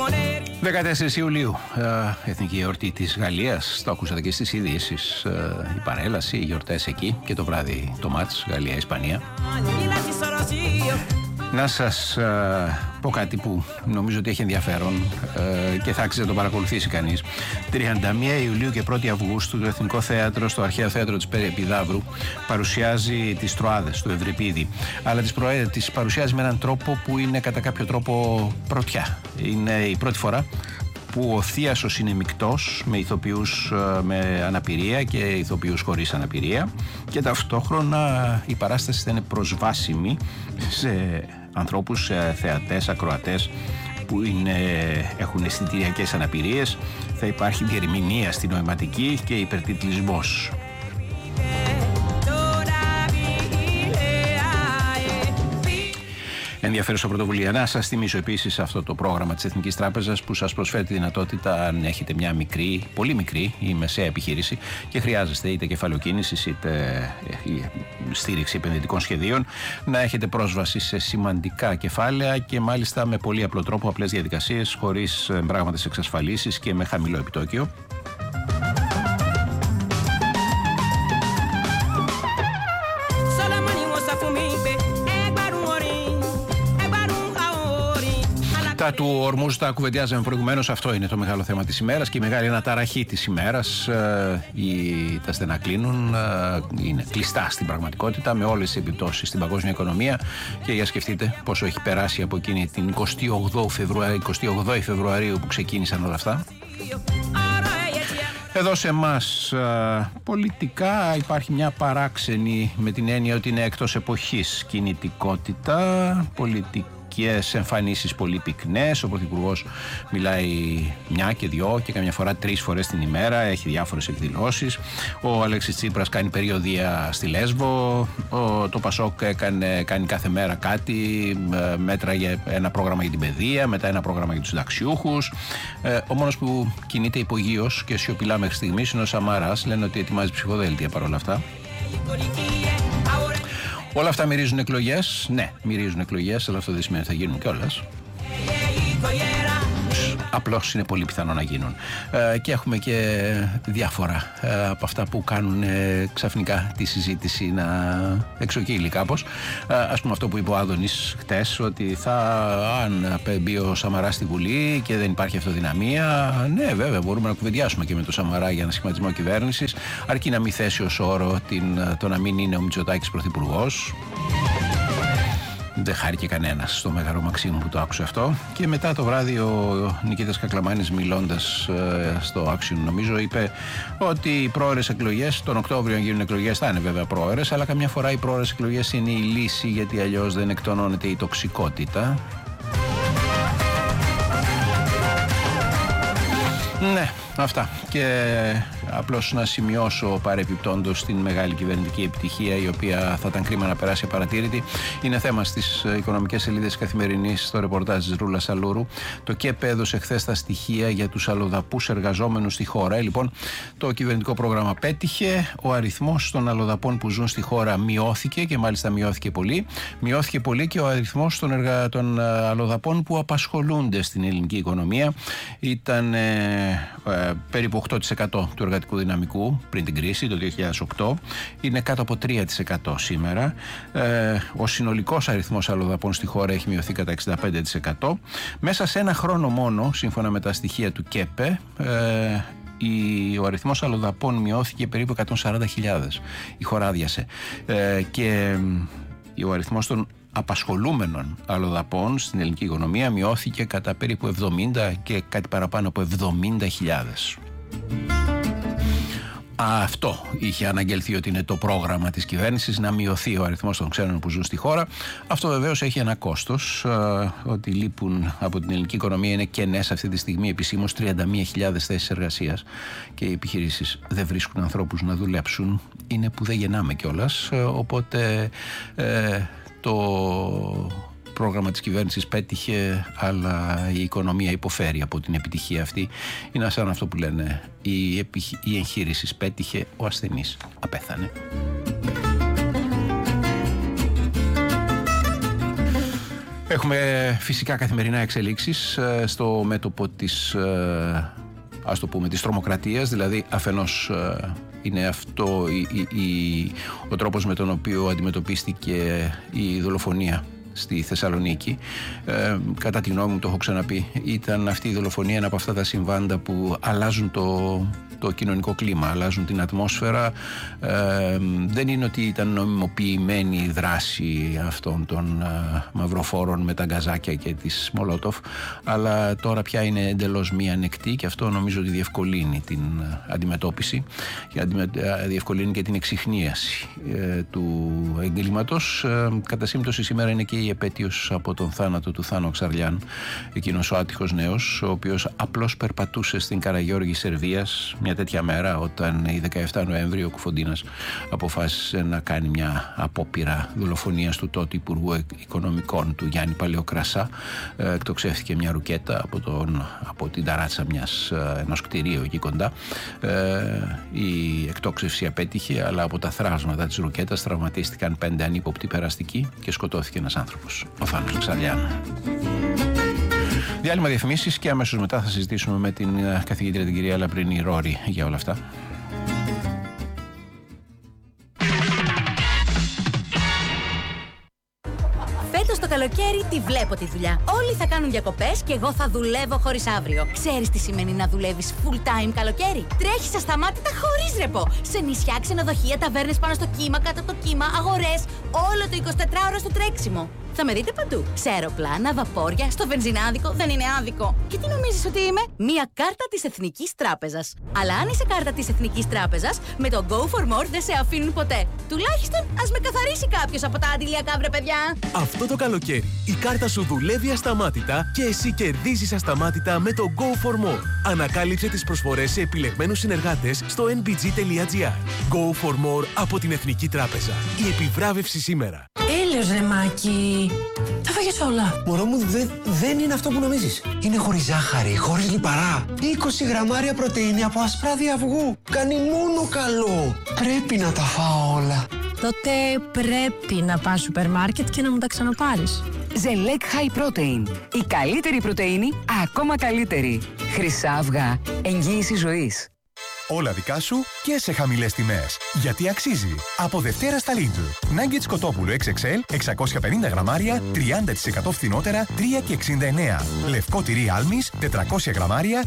14 Ιουλίου, εθνική εορτή της Γαλλίας. Το ακούσατε και στις ειδήσεις. Η παρέλαση, οι γιορτές εκεί και το βράδυ το μάτς Γαλλία-Ισπανία. Να σας πω κάτι που νομίζω ότι έχει ενδιαφέρον και θα άξιζε να το παρακολουθήσει κανείς. 31 Ιουλίου και 1 Αυγούστου το Εθνικό Θέατρο στο Αρχαίο Θέατρο της Επιδαύρου παρουσιάζει τις Τροάδες του Ευρυπίδη. Αλλά τις παρουσιάζει με έναν τρόπο που είναι κατά κάποιο τρόπο πρωτιά. Είναι η πρώτη φορά που ο θίασος είναι μεικτός με ηθοποιούς με αναπηρία και ηθοποιούς χωρίς αναπηρία και ταυτόχρονα η παράσταση θα είναι προσβάσιμη σε ανθρώπους, σε θεατές, ακροατές που έχουν αισθητηριακές αναπηρίες. Θα υπάρχει διερμηνία στη νοηματική και υπερτιτλισμός. Ενδιαφέρουσα πρωτοβουλία. Να σας θυμίσω επίσης αυτό το πρόγραμμα της Εθνικής Τράπεζας που σας προσφέρει τη δυνατότητα, αν έχετε μια μικρή, πολύ μικρή ή μεσαία επιχείρηση και χρειάζεστε είτε κεφαλοκίνησης είτε στήριξη επενδυτικών σχεδίων, να έχετε πρόσβαση σε σημαντικά κεφάλαια και μάλιστα με πολύ απλό τρόπο, απλές διαδικασίες, χωρίς πράγματες εξασφαλίσεις και με χαμηλό επιτόκιο. Τα του Ορμούζ τα κουβεντιάζαμε προηγουμένως. Αυτό είναι το μεγάλο θέμα της ημέρας και η μεγάλη αναταραχή της ημέρας. Τα στενά κλείνουν, είναι κλειστά στην πραγματικότητα με όλες τις επιπτώσεις στην παγκόσμια οικονομία. Και για σκεφτείτε πόσο έχει περάσει από εκείνη την 28 Φεβρουαρίου που ξεκίνησαν όλα αυτά. Εδώ σε εμάς πολιτικά υπάρχει μια παράξενη, με την έννοια ότι είναι εκτός εποχής, κινητικότητα πολιτική. Εμφανίσεις πολύ πυκνές. Ο Πρωθυπουργός μιλάει μια και δυο και καμιά φορά 3 φορές την ημέρα. Έχει διάφορες εκδηλώσεις. Ο Αλέξης Τσίπρας κάνει περιοδεία στη Λέσβο. Το Πασόκ κάνει κάθε μέρα κάτι. Μέτρα για ένα πρόγραμμα για την παιδεία, μετά ένα πρόγραμμα για τους συνταξιούχους. Ο μόνος που κινείται υπογείως και σιωπηλά μέχρι στιγμής είναι ο Σαμαράς. Λένε ότι ετοιμάζει ψηφοδέλτια παρόλα αυτά. Όλα αυτά μυρίζουν εκλογές. Ναι, μυρίζουν εκλογές, αλλά αυτό δεν σημαίνει ότι θα γίνουν κιόλας. Απλώς είναι πολύ πιθανό να γίνουν. Και έχουμε και διάφορα από αυτά που κάνουν ξαφνικά τη συζήτηση να εξοκύλει κάπως. Ας πούμε αυτό που είπε ο Άδωνης χτες, ότι αν μπει ο Σαμαράς στη Βουλή και δεν υπάρχει αυτοδυναμία, ναι βέβαια μπορούμε να κουβεντιάσουμε και με τον Σαμαρά για ένα σχηματισμό κυβέρνησης, αρκεί να μην θέσει ως όρο το να μην είναι ο Μητσοτάκης πρωθυπουργός. Δεν χάρηκε κανένας στο Μέγαρο Μαξίμου που το άκουσε αυτό. Και μετά το βράδυ ο Νικήτας Κακλαμάνης, μιλώντας στο Action, νομίζω, είπε ότι οι πρόωρες εκλογές, τον Οκτώβριο αν γίνουν εκλογές θα είναι βέβαια πρόωρες, αλλά καμιά φορά οι πρόωρες εκλογές είναι η λύση, γιατί αλλιώς δεν εκτονώνεται η τοξικότητα. Ναι, αυτά. Και απλώς να σημειώσω παρεπιπτόντως την μεγάλη κυβερνητική επιτυχία, η οποία θα ήταν κρίμα να περάσει απαρατήρητη. Είναι θέμα στις οικονομικές σελίδες της Καθημερινής, στο ρεπορτάζ της Ρούλας Αλούρου. Το ΚΕΠ έδωσε χθες τα στοιχεία για τους αλλοδαπούς εργαζόμενους στη χώρα. Λοιπόν, το κυβερνητικό πρόγραμμα πέτυχε. Ο αριθμός των αλλοδαπών που ζουν στη χώρα μειώθηκε και μάλιστα μειώθηκε πολύ. Μειώθηκε πολύ και ο αριθμός των αλλοδαπών που απασχολούνται στην ελληνική οικονομία. Ήταν περίπου 8% του εργατικού δυναμικού πριν την κρίση το 2008, είναι κάτω από 3% σήμερα. Ο συνολικός αριθμός αλλοδαπών στη χώρα έχει μειωθεί κατά 65%. Μέσα σε ένα χρόνο μόνο, σύμφωνα με τα στοιχεία του ΚΕΠΕ, ο αριθμός αλλοδαπών μειώθηκε περίπου 140.000. Η χώρα άδειασε. Και ο αριθμός των απασχολούμενων αλλοδαπών στην ελληνική οικονομία μειώθηκε κατά περίπου 70 και κάτι παραπάνω από 70.000. Αυτό είχε αναγγελθεί ότι είναι το πρόγραμμα της κυβέρνησης, να μειωθεί ο αριθμός των ξένων που ζουν στη χώρα. Αυτό βεβαίως έχει ένα κόστος, ότι λείπουν από την ελληνική οικονομία, είναι κενές αυτή τη στιγμή επισήμως 31.000 θέσεις εργασίας και οι επιχειρήσεις δεν βρίσκουν ανθρώπους να δουλέψουν. Είναι που δεν γεννάμε κιόλας, οπότε το πρόγραμμα της κυβέρνησης πέτυχε, αλλά η οικονομία υποφέρει από την επιτυχία αυτή. Είναι σαν αυτό που λένε, η εγχείρηση πέτυχε, ο ασθενής απέθανε. Έχουμε φυσικά καθημερινά εξελίξεις στο μέτωπο της, ας το πούμε, της τρομοκρατίας, δηλαδή αφενός είναι αυτό ο τρόπος με τον οποίο αντιμετωπίστηκε η δολοφονία στη Θεσσαλονίκη. Κατά τη γνώμη μου, το έχω ξαναπεί, ήταν αυτή η δολοφονία ένα από αυτά τα συμβάντα που αλλάζουν το κοινωνικό κλίμα, αλλάζουν την ατμόσφαιρα. Δεν είναι ότι ήταν νομιμοποιημένη η δράση αυτών των μαυροφόρων με τα γκαζάκια και της Μολότοφ, αλλά τώρα πια είναι εντελώς μη ανεκτή και αυτό νομίζω ότι διευκολύνει την αντιμετώπιση και διευκολύνει και την εξιχνίαση του εγκλήματος. Κατά σύμπτωση σήμερα είναι και η επέτειος από τον θάνατο του Θάνο Ξαρλιάν, εκείνος ο άτυχος νέος, ο οποίος απλώς περπατούσε στην Καραγιώργη Σερβίας μια τέτοια μέρα, όταν η 17 Νοέμβρη ο Κουφοντίνας αποφάσισε να κάνει μια απόπειρα δολοφονίας του τότε Υπουργού Οικονομικών του Γιάννη Παλαιοκρασά. Εκτοξεύτηκε μια ρουκέτα από την ταράτσα ενός κτηρίου εκεί κοντά. Η εκτόξευση απέτυχε, αλλά από τα θράσματα της ρουκέτας τραυματίστηκαν 5 ανύποπτοι περαστικοί και σκοτώθηκε ένας άνθρωπος, ο Θάνος Ξαρλιάν. Διάλειμμα διαφημίσεις και αμέσως μετά θα συζητήσουμε με την καθηγήτρια την κυρία Λαμπρινή Ρόρη για όλα αυτά. Φέτος το καλοκαίρι τη βλέπω τη δουλειά. Όλοι θα κάνουν διακοπές και εγώ θα δουλεύω χωρίς αύριο. Ξέρεις τι σημαίνει να δουλεύεις full time καλοκαίρι? Τρέχεις ασταμάτητα χωρίς ρεπό. Σε νησιά, ξενοδοχεία, ταβέρνες πάνω στο κύμα, κάτω από το κύμα, αγορές. Όλο το 24ωρο στο τρέξιμο. Θα με δείτε παντού. Σε αεροπλάνα, βαπόρια, στο βενζινάδικο. Δεν είναι άδικο. Και τι νομίζεις ότι είμαι? Μία κάρτα της Εθνικής Τράπεζας. Αλλά αν είσαι κάρτα της Εθνικής Τράπεζας, με το Go for More δεν σε αφήνουν ποτέ. Τουλάχιστον ας με καθαρίσει κάποιος από τα αντιλιακά, βρε παιδιά. Αυτό το καλοκαίρι η κάρτα σου δουλεύει ασταμάτητα και εσύ κερδίζεις ασταμάτητα με το Go for More. Ανακάλυψε τις προσφορές σε επιλεγμένους συνεργάτες στο nbg.gr. Go for More από την Εθνική Τράπεζα. Η επιβράβευση σήμερα. Έλεος ρε Μάκη. Τα φάγες όλα. Μωρό μου, δεν είναι αυτό που νομίζεις. Είναι χωρίς ζάχαρη, χωρίς λιπαρά. 20 γραμμάρια πρωτεΐνη από ασπράδι αυγού. Κάνει μόνο καλό. Πρέπει να τα φάω όλα. Τότε πρέπει να πας σούπερ μάρκετ και να μου τα ξαναπάρεις. Ζελέκ High Protein. Η καλύτερη πρωτεΐνη, ακόμα καλύτερη. Χρυσά αυγά. Εγγύηση ζωής. Όλα δικά σου και σε χαμηλές τιμές. Γιατί αξίζει. Από Δευτέρα στα Lidl. Nuggets κοτόπουλο XXL, 650 γραμμάρια, 30% φθηνότερα, 3,69. Λευκό τυρί Άλμης, 400 γραμμάρια,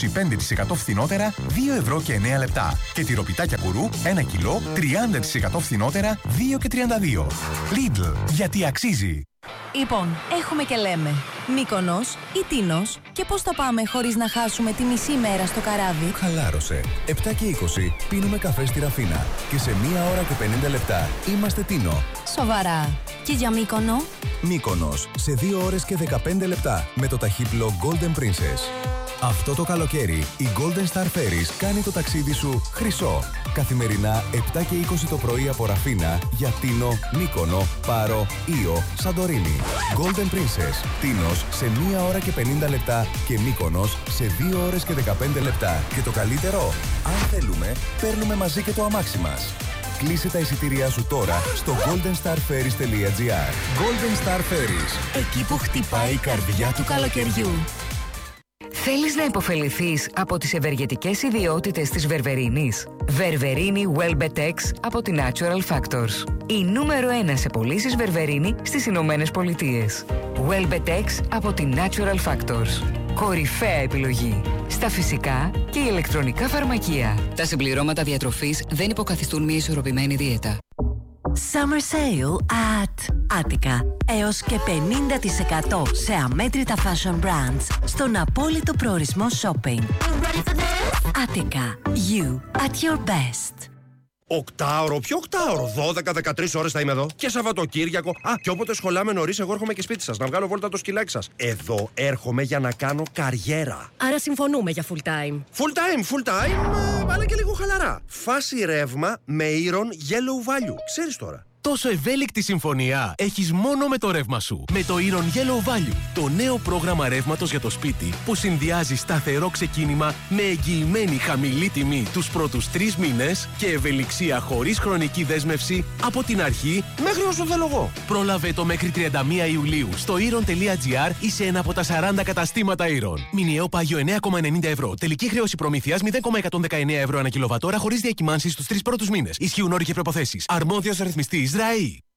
25% φθηνότερα, 2 € και 9 λεπτά. Και τυροπιτάκια κουρού, 1 κιλό, 30% φθηνότερα, 2,32. Lidl. Γιατί αξίζει. Λοιπόν, έχουμε και λέμε Μύκονος ή Τίνος, και πώς θα πάμε χωρίς να χάσουμε τη μισή μέρα στο καράβι? Χαλάρωσε. 7 και 20 πίνουμε καφέ στη Ραφίνα και σε 1 ώρα και 50 λεπτά είμαστε Τίνο. Σοβαρά. Και για Μύκονο? Μύκονος σε 2 ώρες και 15 λεπτά με το ταχύπλο Golden Princess. Αυτό το καλοκαίρι η Golden Star Ferries κάνει το ταξίδι σου χρυσό. Καθημερινά 7 και 20 το πρωί από Ραφίνα για Τίνο, Μύκονο, Πάρο, Ήο, Σαντορίνη. Golden Princess. Τίνος σε 1 ώρα και 50 λεπτά και Μύκονος σε 2 ώρες και 15 λεπτά. Και το καλύτερο, αν θέλουμε, παίρνουμε μαζί και το αμάξι μας. Κλείσε τα εισιτήριά σου τώρα στο goldenstarferries.gr. Golden Star Ferries. Εκεί που χτυπάει η καρδιά του καλοκαιριού. Θέλεις να υποφεληθείς από τις ευεργετικές ιδιότητες της βερβερίνης? Βερβερίνη Welbetex από τη Natural Factors. Η νούμερο 1 σε πωλήσεις βερβερίνη στις Ηνωμένες Πολιτείες. Welbetex από τη Natural Factors. Κορυφαία επιλογή στα φυσικά και ηλεκτρονικά φαρμακεία. Τα συμπληρώματα διατροφής δεν υποκαθιστούν μια ισορροπημένη δίαιτα. Summer Sale at Attica. Έως και 50% σε αμέτρητα fashion brands στον απόλυτο προορισμό shopping. Attica. You at your best. Οκτάωρο, ποιο οκτάωρο? 12-13 ώρες θα είμαι εδώ. Και Σαββατοκύριακο. Και όποτε σχολάμε νωρίς, εγώ έρχομαι και σπίτι σας να βγάλω βόλτα το σκυλάκι σας. Εδώ έρχομαι για να κάνω καριέρα. Άρα συμφωνούμε για full time. Full time, αλλά και λίγο χαλαρά. Φάση ρεύμα με Iron Yellow Value. Ξέρεις τώρα. Τόσο ευέλικτη συμφωνία έχεις μόνο με το ρεύμα σου. Με το Iron Yellow Value, το νέο πρόγραμμα ρεύματος για το σπίτι που συνδυάζει σταθερό ξεκίνημα με εγγυημένη χαμηλή τιμή τους πρώτους 3 μήνες και ευελιξία χωρίς χρονική δέσμευση από την αρχή μέχρι όσο θέλω εγώ. Πρόλαβε το μέχρι 31 Ιουλίου στο iron.gr ή σε ένα από τα 40 καταστήματα Iron. Μηνιαίο πάγιο 9,90 ευρώ. Τελική χρέωση προμήθειας 0,119 ευρώ ανά κιλοβατόρα χωρίς διακυμάνσεις στους 3 πρώτους μήνες. Ισχύουν όροι και προϋποθέσεις. Αρμόδιος ρυθμιστής ΡΑΗ.